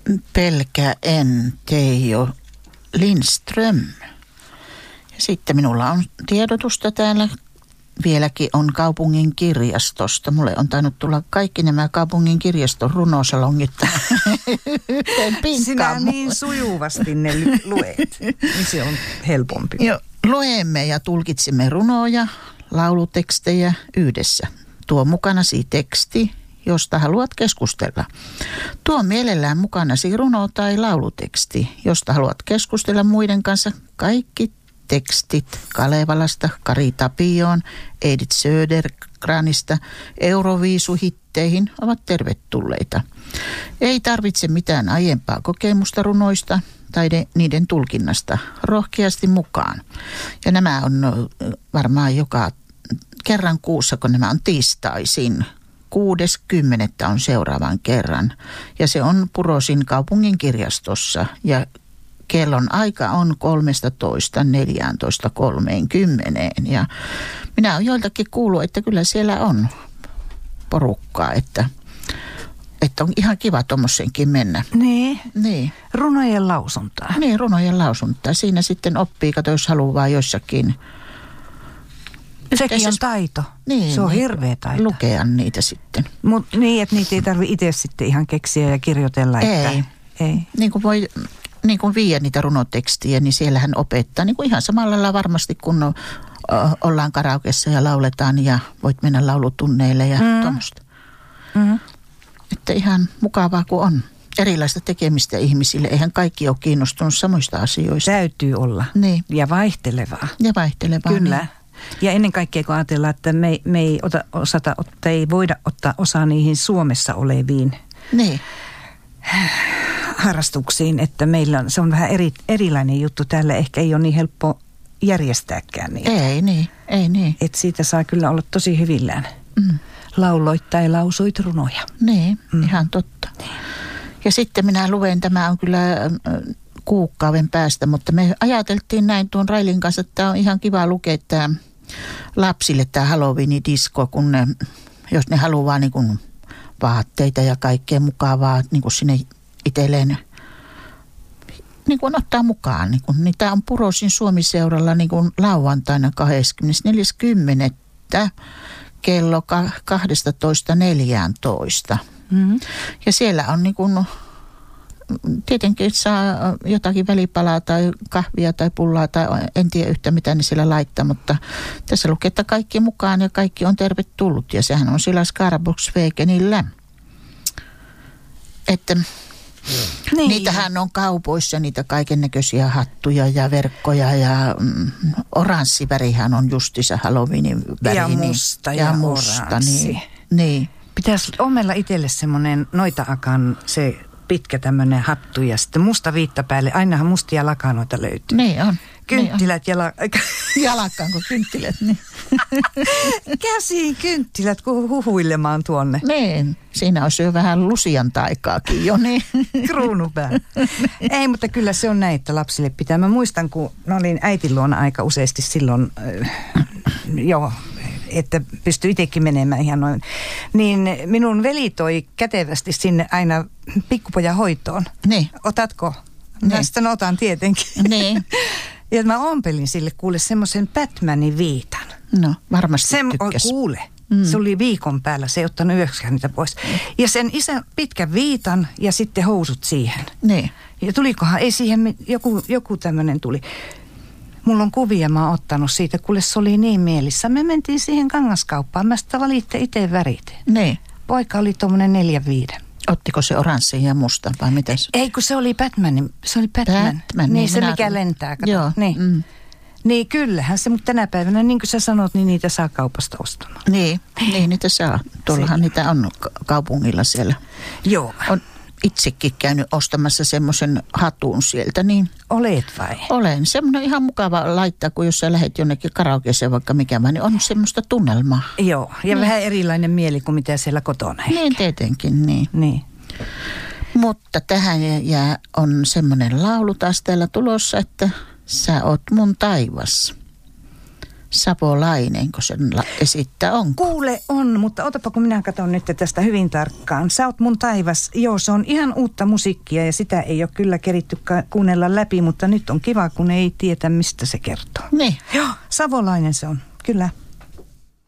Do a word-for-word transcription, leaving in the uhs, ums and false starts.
Pelkä en Teijo Lindström. Ja sitten minulla on tiedotusta täällä. Vieläkin on kaupungin kirjastosta. Mulle on tainnut tulla kaikki nämä kaupungin kirjaston runosalongit yhteen pinkkaan. Sinä niin sujuvasti ne luet, niin se on helpompi. Joo, luemme ja tulkitsimme runoja, laulutekstejä yhdessä. Tuo mukanasi teksti, josta haluat keskustella. Tuo mielellään mukanasi runo- tai lauluteksti, josta haluat keskustella muiden kanssa. Kaikki tekstit Kalevalasta, Kari Tapioon, Edith Södergranista, Euroviisuhitteihin ovat tervetulleita. Ei tarvitse mitään aiempaa kokemusta runoista tai de, niiden tulkinnasta, rohkeasti mukaan. Ja nämä on varmaan joka kerran kuussa, kun nämä on tiistaisin. Kuudes kymmenettä on seuraavan kerran ja se on Purosin kaupungin kirjastossa ja kellon aika on kolmetoista neljätoista kolmekymmentä ja minä olen joiltakin kuullut, että kyllä siellä on porukkaa, että, että on ihan kiva tuommoisenkin mennä. Niin. Niin. Runojen lausuntaa. Niin, runojen lausuntaa. Siinä sitten oppii, kato jos haluaa joissakin. Sekin on taito. Niin, se on niin, hirveä taito. Lukea niitä sitten. Mut niin, että niitä ei tarvitse itse sitten ihan keksiä ja kirjoitella. Että ei. ei. Niin kuin voi niin kuin viedä niitä runotekstiä, niin siellähän opettaa. Niin kuin ihan samalla lailla varmasti, kun no, ollaan karaokeessa ja lauletaan ja voit mennä laulutunneille ja mm. tuommoista. Mm. Että ihan mukavaa kuin on. Erilaista tekemistä ihmisille. Eihän kaikki ole kiinnostunut samoista asioista. Täytyy olla. Niin. Ja vaihtelevaa. Ja vaihtelevaa. Kyllä. Niin. Ja ennen kaikkea kun ajatellaan, että me, me ei, ota, osata, otta, ei voida ottaa osaa niihin Suomessa oleviin niin. harrastuksiin, että meillä on, se on vähän eri, erilainen juttu. Täällä ehkä ei ole niin helppo järjestääkään niitä. Ei niin, ei niin. Että siitä saa kyllä olla tosi hyvillään. Mm. Lauloit tai lausuit runoja. Niin, mm. ihan totta. Niin. Ja sitten minä luen, tämä on kyllä kuukauden päästä, mutta me ajateltiin näin tuon Railin kanssa, että tämä on ihan kiva lukea tämä lapsille tämä Halloween-disko, kun ne, jos ne haluaa niin kuin vaatteita ja kaikkea mukavaa niin kuin sinne itselleen niin kuin ottaa mukaan. Niin, kuin, niin tämä on Purosin Suomi-seuralla niin kuin lauantaina kahdeskymmenesneljäs kymmenettä kello kaksitoista neljätoista. Mm-hmm. Ja siellä on niin kuin, tietenkin saa jotakin välipalaa tai kahvia tai pullaa tai en tiedä yhtä mitä ne siellä laittaa, mutta tässä lukee, että kaikki mukaan ja kaikki on tervetullut ja sehän on siellä Skaraborgsvägenillä. Että niin. Niitähän on kaupoissa, niitä kaikennäköisiä hattuja ja verkkoja ja mm, oranssi värihän on justissa Halloweenin väri. Ja musta ja, ja musta, oranssi. Niin, niin. Pitäisi omella itselle semmoinen noita-akan se pitkä tämmöinen hattu ja sitten musta viitta päälle. Ainahan mustia lakanoita löytyy. Niin on. Kynttilät niin ja... La- Jalakkaanko kynttilät, niin. Käsiin kynttilät, kun huhuilemaan tuonne. Niin, siinä olisi jo vähän lusian taikaakin jo, niin. Kruunupää. Ei, mutta kyllä se on näin, että lapsille pitää. Mä muistan, kun mä olin äitin luona aika useasti silloin, äh, joo, että pystyi itsekin menemään ihan noin. Niin minun veli toi kätevästi sinne aina pikkupojan hoitoon. Niin. Otatko? Mä Niin. sitten otan tietenkin. Niin. Ja mä ompelin sille kuule semmoisen Batmanin viitan. No, varmasti Sem- tykkäs. Kuule, mm. se oli viikon päällä, se ei ottanut yöksikään niitä pois. Ja sen isän pitkän viitan ja sitten housut siihen. Niin. Ja tulikohan, ei siihen, joku, joku tämmöinen tuli. Mulla on kuvia, mä oon ottanut siitä, kuule se oli niin mielissä. Me mentiin siihen kangaskauppaan, mä sitä valitte itse värit. Niin. Poika oli tommonen neljä viiden. Ottiko se oranssin ja mustan vai miten se? Ei, kun se oli Batman, se oli Batman. Batman, niin, niin se minä mikä tulin. lentää, kato. Joo. Niin. Mm. Niin kyllähän se, mutta tänä päivänä, niin kuin sä sanot, niin niitä saa kaupasta ostamaan. Niin, niin niitä saa. Tuollahan niitä on ka- kaupungilla siellä. Joo. On itsekin käynyt ostamassa semmoisen hatun sieltä, niin Olet vai? olen. Semmoinen ihan mukava laittaa, kun jos sä lähdet jonnekin karaokeeseen vaikka mikä vaan, niin on semmoista tunnelmaa. Joo, ja niin. Vähän erilainen mieli kuin mitä siellä kotona ehkä. Niin tietenkin, niin. Niin. Mutta tähän jää, on semmoinen laulu taas täällä tulossa, että sä oot mun taivas. Savolainen, kun sen esittää on. Kuule on, mutta otapa kun minä katson nyt tästä hyvin tarkkaan. Sä oot mun taivas. Joo, se on ihan uutta musiikkia ja sitä ei ole kyllä keritty kuunnella läpi, mutta nyt on kiva, kun ei tietä, mistä se kertoo. Niin. Joo, Savolainen se on, kyllä.